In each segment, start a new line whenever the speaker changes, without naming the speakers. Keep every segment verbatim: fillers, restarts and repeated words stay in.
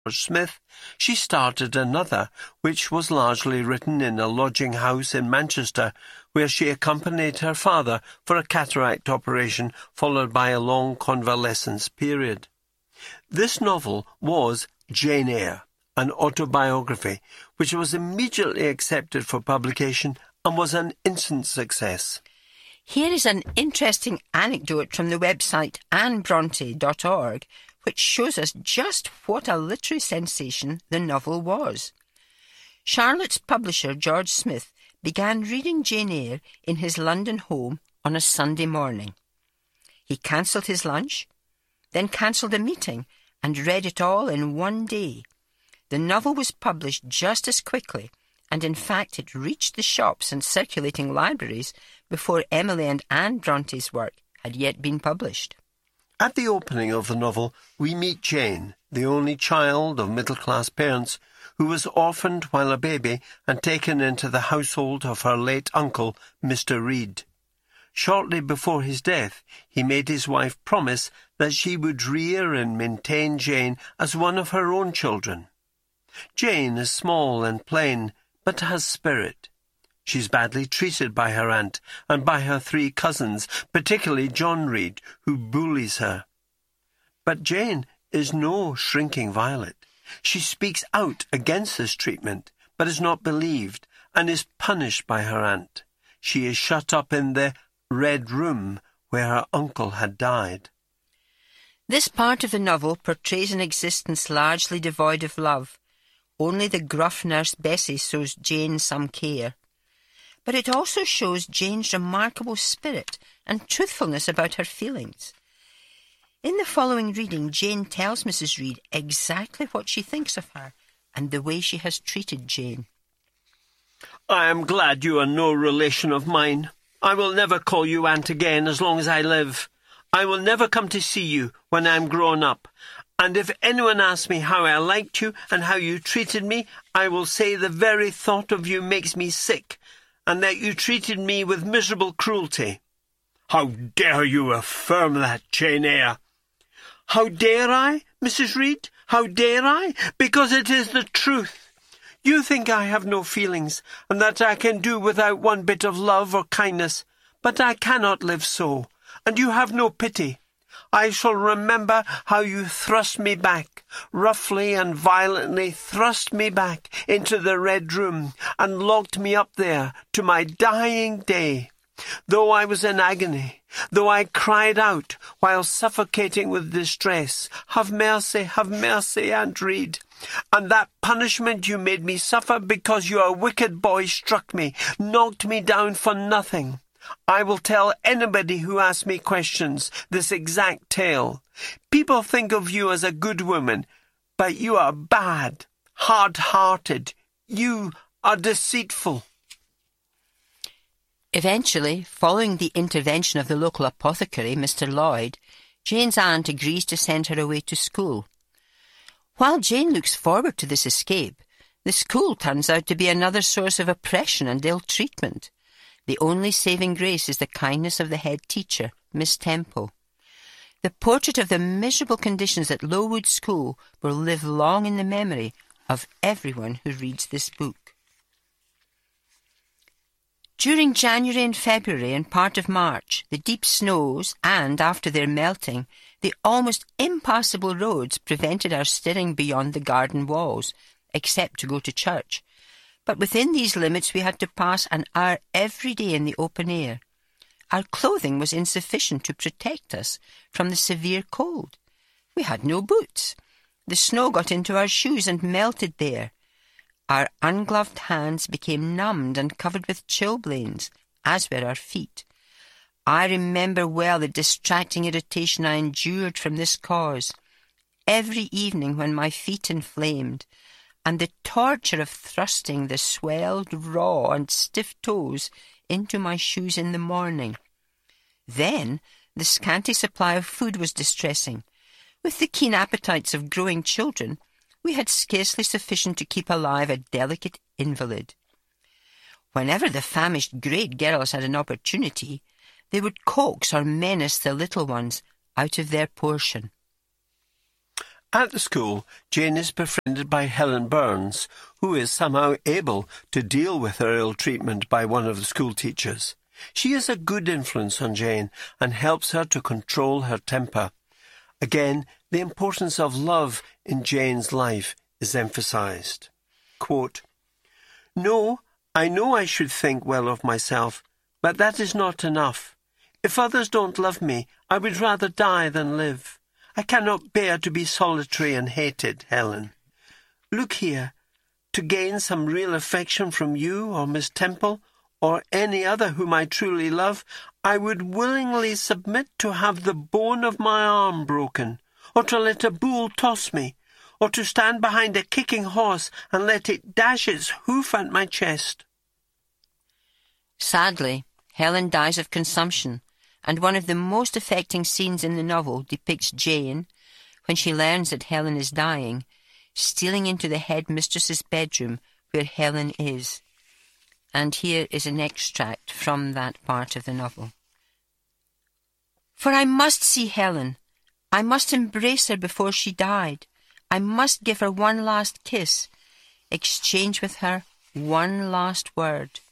Smith, she started another, which was largely written in a lodging house in Manchester, where she accompanied her father for a cataract operation, followed by a long convalescence period. This novel was Jane Eyre, an autobiography, which was immediately accepted for publication and was an instant success.
Here is an interesting anecdote from the website anne bronte dot org, which shows us just what a literary sensation the novel was. Charlotte's publisher, George Smith, began reading Jane Eyre in his London home on a Sunday morning. He cancelled his lunch, then cancelled a meeting, and read it all in one day. The novel was published just as quickly, and in fact it reached the shops and circulating libraries before Emily and Anne Bronte's work had yet been published.
At the opening of the novel, we meet Jane, the only child of middle-class parents, who was orphaned while a baby and taken into the household of her late uncle, Mister Reed. Shortly before his death, he made his wife promise that she would rear and maintain Jane as one of her own children. Jane is small and plain, but has spirit. She's badly treated by her aunt and by her three cousins, particularly John Reed, who bullies her. But Jane is no shrinking violet. She speaks out against this treatment, but is not believed, and is punished by her aunt. She is shut up in the Red Room, where her uncle had died.
This part of the novel portrays an existence largely devoid of love. Only the gruff nurse Bessie shows Jane some care. But it also shows Jane's remarkable spirit and truthfulness about her feelings. In the following reading, Jane tells Missus Reed exactly what she thinks of her and the way she has treated Jane.
I am glad you are no relation of mine. I will never call you aunt again as long as I live. I will never come to see you when I am grown up. And if anyone asks me how I liked you and how you treated me, I will say the very thought of you makes me sick, and that you treated me with miserable cruelty. How dare you affirm that, Jane Eyre? How dare I, Missus Reed? How dare I? Because it is the truth. You think I have no feelings, and that I can do without one bit of love or kindness, but I cannot live so, and you have no pity. I shall remember how you thrust me back, roughly and violently thrust me back into the Red Room and locked me up there to my dying day. Though I was in agony, though I cried out while suffocating with distress, "Have mercy, have mercy, Aunt Reed." And that punishment you made me suffer because your wicked boy struck me, knocked me down for nothing. I will tell anybody who asks me questions this exact tale. People think of you as a good woman, but you are bad, hard-hearted. You are deceitful.
Eventually, following the intervention of the local apothecary, Mister Lloyd, Jane's aunt agrees to send her away to school. While Jane looks forward to this escape, the school turns out to be another source of oppression and ill-treatment. The only saving grace is the kindness of the head teacher, Miss Temple. The portrait of the miserable conditions at Lowood School will live long in the memory of everyone who reads this book. During January and February and part of March, the deep snows and, after their melting, the almost impassable roads prevented our stirring beyond the garden walls, except to go to church. But within these limits we had to pass an hour every day in the open air. Our clothing was insufficient to protect us from the severe cold. We had no boots. The snow got into our shoes and melted there. Our ungloved hands became numbed and covered with chilblains, as were our feet. I remember well the distracting irritation I endured from this cause. Every evening when my feet inflamed, and the torture of thrusting the swelled, raw and stiff toes into my shoes in the morning. Then the scanty supply of food was distressing. With the keen appetites of growing children, we had scarcely sufficient to keep alive a delicate invalid. Whenever the famished great girls had an opportunity, they would coax or menace the little ones out of their portion.
At the school, Jane is befriended by Helen Burns, who is somehow able to deal with her ill treatment by one of the school teachers. She is a good influence on Jane and helps her to control her temper. Again, the importance of love in Jane's life is emphasized. Quote, "No, I know I should think well of myself, but that is not enough. If others don't love me, I would rather die than live. I cannot bear to be solitary and hated, Helen. Look here, to gain some real affection from you or Miss Temple, or any other whom I truly love, I would willingly submit to have the bone of my arm broken, or to let a bull toss me, or to stand behind a kicking horse and let it dash its hoof at my chest."
Sadly, Helen dies of consumption, and one of the most affecting scenes in the novel depicts Jane, when she learns that Helen is dying, stealing into the headmistress's bedroom where Helen is. And here is an extract from that part of the novel. "For I must see Helen. I must embrace her before she died. I must give her one last kiss, exchange with her one last word.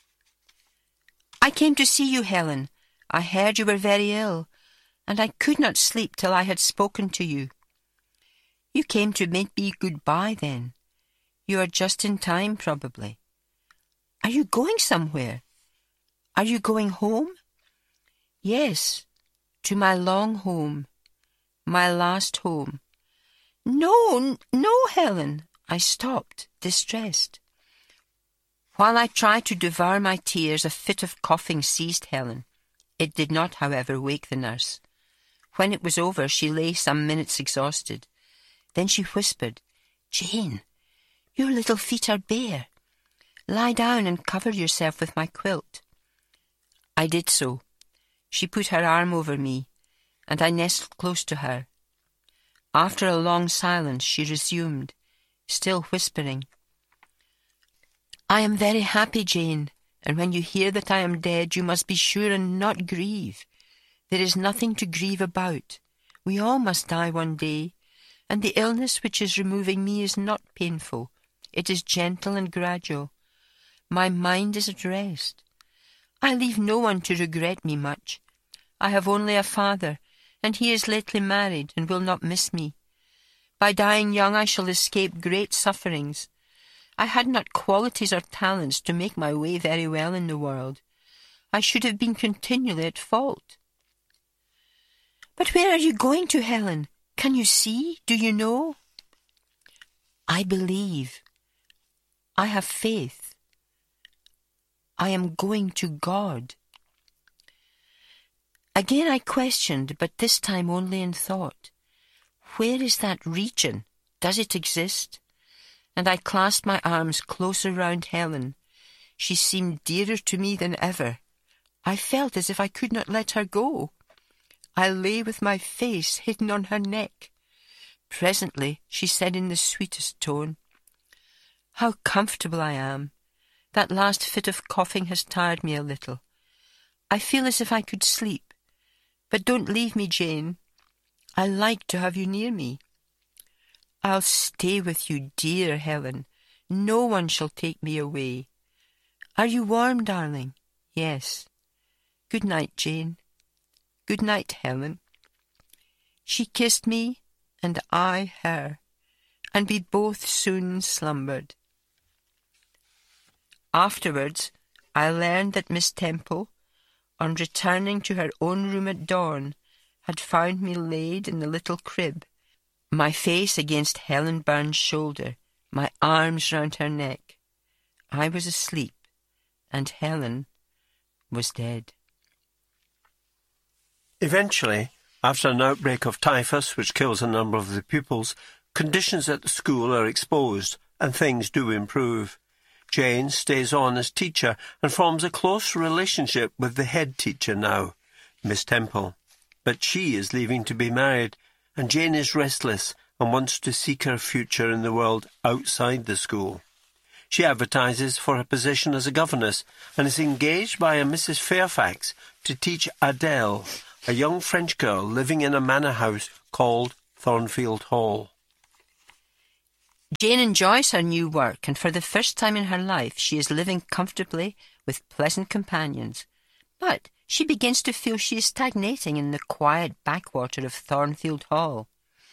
I came to see you, Helen. I heard you were very ill, and I could not sleep till I had spoken to you. You came to bid me goodbye then. You are just in time, probably. Are you going somewhere? Are you going home?" "Yes, to my long home, my last home." "No, no, Helen," I stopped, distressed. While I tried to devour my tears, a fit of coughing seized Helen. It did not, however, wake the nurse. When it was over, she lay some minutes exhausted. Then she whispered, "Jane, your little feet are bare. Lie down and cover yourself with my quilt." I did so. She put her arm over me, and I nestled close to her. After a long silence, she resumed, still whispering, "I am very happy, Jane, and when you hear that I am dead, you must be sure and not grieve. There is nothing to grieve about. We all must die one day, and the illness which is removing me is not painful. It is gentle and gradual. My mind is at rest. I leave no one to regret me much. I have only a father, and he is lately married and will not miss me. By dying young I shall escape great sufferings. I had not qualities or talents to make my way very well in the world. I should have been continually at fault." "But where are you going to, Helen? Can you see? Do you know?" "I believe. I have faith. I am going to God." Again I questioned, but this time only in thought. Where is that region? Does it exist? And I clasped my arms closer round Helen. She seemed dearer to me than ever. I felt as if I could not let her go. I lay with my face hidden on her neck. Presently she said in the sweetest tone, "How comfortable I am. That last fit of coughing has tired me a little. I feel as if I could sleep. But don't leave me, Jane. I like to have you near me." "I'll stay with you, dear Helen. No one shall take me away. Are you warm, darling?" "Yes." "Good night, Jane." "Good night, Helen." She kissed me, and I her, and we both soon slumbered. Afterwards, I learned that Miss Temple, on returning to her own room at dawn, had found me laid in the little crib, my face against Helen Burns' shoulder, my arms round her neck. I was asleep, and Helen was dead.
Eventually, after an outbreak of typhus which kills a number of the pupils, conditions at the school are exposed and things do improve. Jane stays on as teacher and forms a close relationship with the head teacher now, Miss Temple. But she is leaving to be married, and Jane is restless and wants to seek her future in the world outside the school. She advertises for a position as a governess and is engaged by a Missus Fairfax to teach Adele, a young French girl living in a manor house called Thornfield Hall.
Jane enjoys her new work, and for the first time in her life she is living comfortably with pleasant companions. But she begins to feel she is stagnating in the quiet backwater of Thornfield Hall.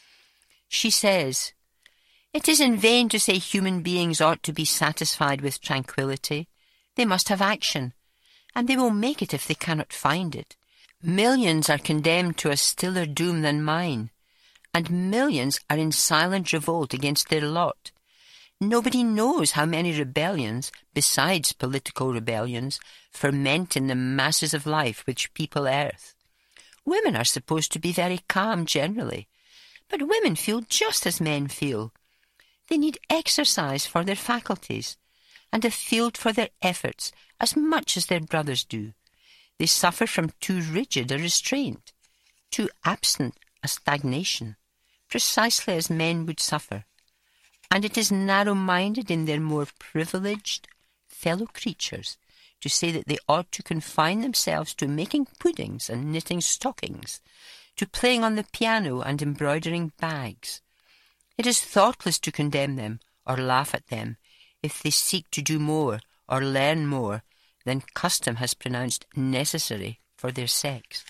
She says, "It is in vain to say human beings ought to be satisfied with tranquillity. They must have action, and they will make it if they cannot find it. Millions are condemned to a stiller doom than mine, and millions are in silent revolt against their lot. Nobody knows how many rebellions, besides political rebellions, ferment in the masses of life which people earth. Women are supposed to be very calm generally, but women feel just as men feel. They need exercise for their faculties, and a field for their efforts as much as their brothers do. They suffer from too rigid a restraint, too absent a stagnation, precisely as men would suffer. And it is narrow-minded in their more privileged fellow creatures to say that they ought to confine themselves to making puddings and knitting stockings, to playing on the piano and embroidering bags. It is thoughtless to condemn them or laugh at them if they seek to do more or learn more than custom has pronounced necessary for their sex."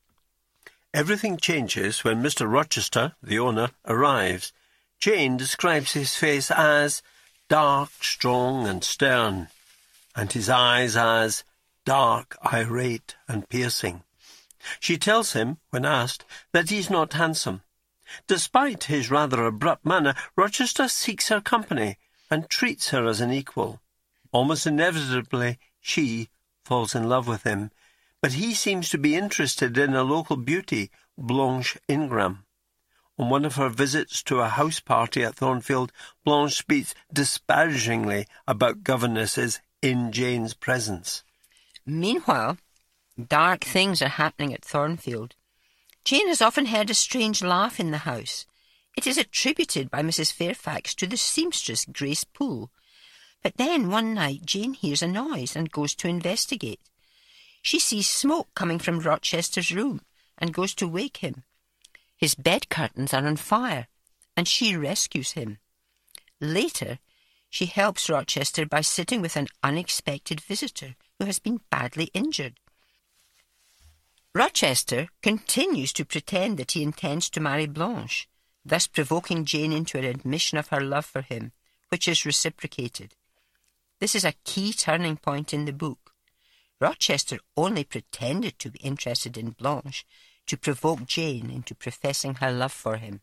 Everything changes when Mister Rochester, the owner, arrives. Jane describes his face as dark, strong and stern, and his eyes as dark, irate and piercing. She tells him, when asked, that he's not handsome. Despite his rather abrupt manner, Rochester seeks her company and treats her as an equal. Almost inevitably, she falls in love with him, but he seems to be interested in a local beauty, Blanche Ingram. On one of her visits to a house party at Thornfield, Blanche speaks disparagingly about governesses in Jane's presence.
Meanwhile, dark things are happening at Thornfield. Jane has often heard a strange laugh in the house. It is attributed by Missus Fairfax to the seamstress Grace Poole. But then one night Jane hears a noise and goes to investigate. She sees smoke coming from Rochester's room and goes to wake him. His bed curtains are on fire, and she rescues him. Later, she helps Rochester by sitting with an unexpected visitor who has been badly injured. Rochester continues to pretend that he intends to marry Blanche, thus provoking Jane into an admission of her love for him, which is reciprocated. This is a key turning point in the book. Rochester only pretended to be interested in Blanche to provoke Jane into professing her love for him.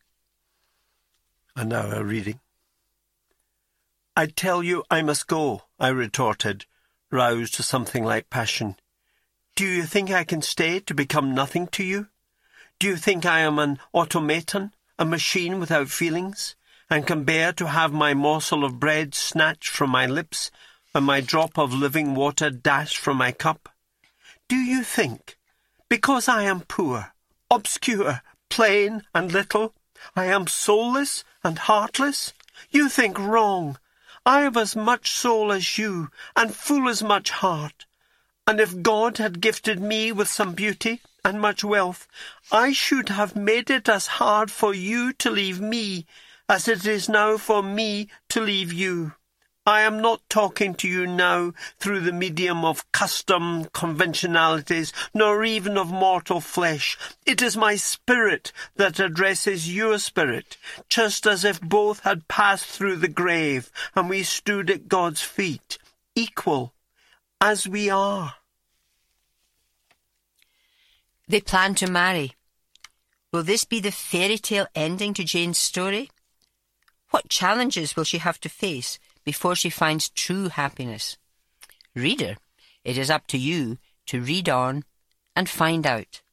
And now a reading. "I tell you I must go," I retorted, roused to something like passion. "Do you think I can stay to become nothing to you? Do you think I am an automaton, a machine without feelings, and can bear to have my morsel of bread snatched from my lips and my drop of living water dashed from my cup? Do you think, because I am poor, obscure, plain and little, I am soulless and heartless? You think wrong. I have as much soul as you, and full as much heart. And if God had gifted me with some beauty and much wealth, I should have made it as hard for you to leave me as it is now for me to leave you. I am not talking to you now through the medium of custom, conventionalities, nor even of mortal flesh. It is my spirit that addresses your spirit, just as if both had passed through the grave and we stood at God's feet, equal as we are."
They plan to marry. Will this be the fairy tale ending to Jane's story? What challenges will she have to face before she finds true happiness? Reader, it is up to you to read on and find out.